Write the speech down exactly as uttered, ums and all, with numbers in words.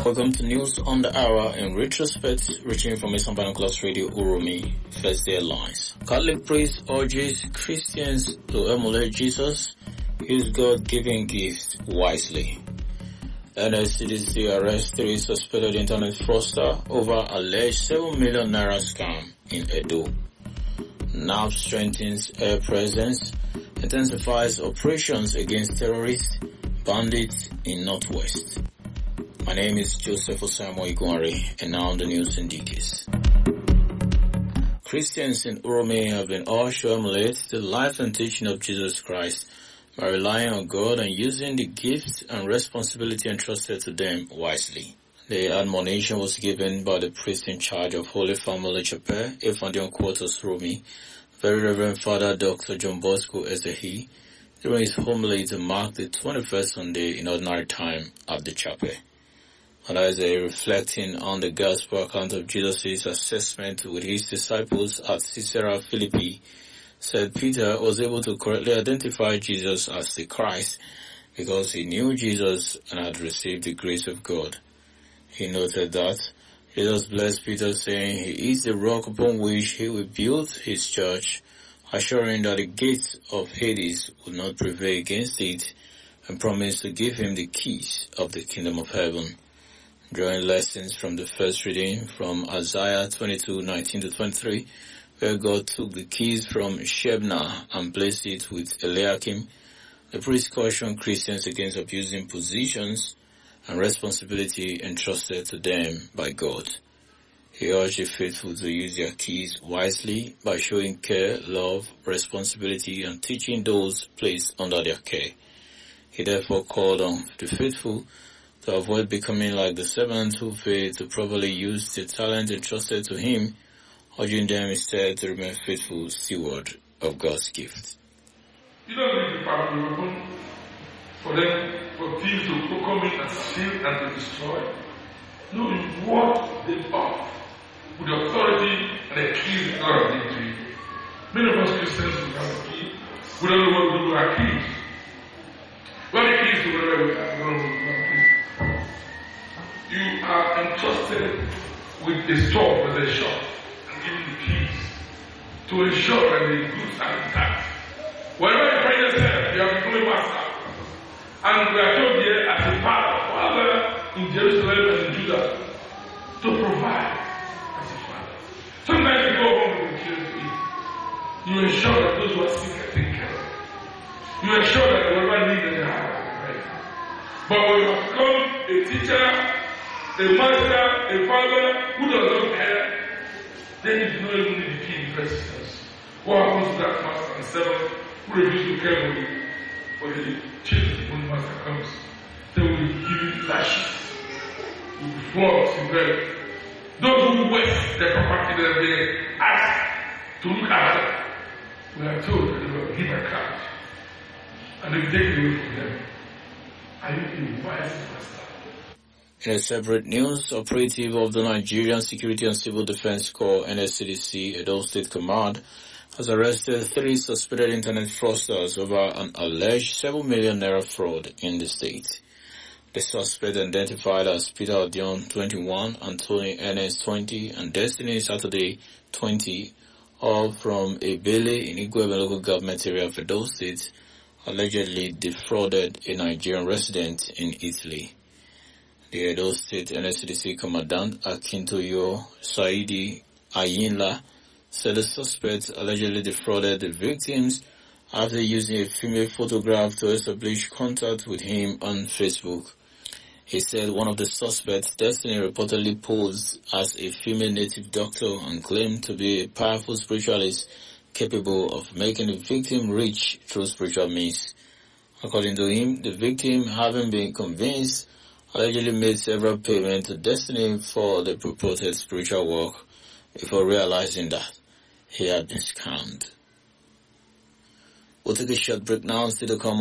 Welcome to News on the Hour in retrospect, reaching from Eastern Binoculars Radio Uromi, first day lines. Catholic priest urges Christians to emulate Jesus, use God-given gifts wisely. N S C D C arrests three suspected internet fraudster over alleged seven million naira scam in Edo. N A P strengthens air presence, intensifies operations against terrorists, bandits in Northwest. My name is Joseph Osamo Iguari, and now the news in details. Christians in Uromi have been urged to emulate the life and teaching of Jesus Christ by relying on God and using the gifts and responsibility entrusted to them wisely. The admonition was given by the priest in charge of Holy Family Chapel, Efandion Quarters, Uromi, Very Reverend Father Doctor John Bosco Ezehi, during his homily to mark the twenty-first Sunday in ordinary time at the chapel. And as a reflecting on the gospel account of Jesus' assessment with his disciples at Caesarea Philippi, said Peter was able to correctly identify Jesus as the Christ because he knew Jesus and had received the grace of God. He noted that Jesus blessed Peter, saying he is the rock upon which he will build his church, assuring that the gates of Hades would not prevail against it, and promised to give him the keys of the kingdom of heaven. Drawing lessons from the first reading from Isaiah twenty-two nineteen to twenty-three, where God took the keys from Shebna and placed it with Eliakim, the priest cautioned Christians against abusing positions and responsibility entrusted to them by God. He urged the faithful to use their keys wisely by showing care, love, responsibility, and teaching those placed under their care. He therefore called on the faithful to avoid becoming like the servants who failed to properly use the talent entrusted to him, urging them instead to remain faithful steward of God's gift. You don't need the power of the weapon for them, for thieves to come in and steal and to destroy. No, you ward them off with the authority and the keys that God has given to you. Many of us Christians who have a key, we don't know what to do with our keys. What are the keys to whatever we have? We don't know what to do with our keys. You are entrusted with a store, with a shop, and given the keys to ensure that the goods are intact. Wherever you find yourself, you have become a master. And we are told here as a father, father in Jerusalem and in Judah, to provide as a father. Sometimes you go home with the children to eat. You ensure that those who are sick are taken care of. You ensure that whatever need they have, right? But when you become a teacher, a master, a father who does not care, then you do not even need the key in first instance. What happens to that master and servant who refuses to care for you? For the children when the master comes, they will give you lashes, you will be flogged in bed. Those who waste their property that they asked to look after, we are told that they will give account and they will take it away from them. Are you a wise master? In a separate news, operative of the Nigerian Security and Civil Defense Corps N S C D C, Edo State Command, has arrested three suspected internet fraudsters over an alleged seven million naira fraud in the state. The suspect, identified as Peter Odion, twenty-one, Anthony N S, twenty, and Destiny Saturday, twenty, all from Ebele in Igwebe local government area of Edo State, allegedly defrauded a Nigerian resident in Italy. The Edo State N S C D C Commandant Akintoyo Saidi Ayinla said the suspect allegedly defrauded the victims after using a female photograph to establish contact with him on Facebook. He said one of the suspects, Destiny, reportedly posed as a female native doctor and claimed to be a powerful spiritualist capable of making the victim rich through spiritual means. According to him, the victim, having been convinced, allegedly made several payments to Destiny for the purported spiritual work before realizing that he had been scammed. We'll take a short break now and still to come